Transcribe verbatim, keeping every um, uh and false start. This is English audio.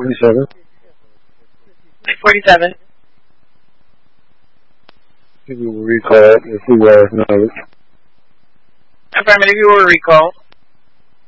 forty-seven. forty-seven. We will recall if we are acknowledged. Affirmative, you will recall.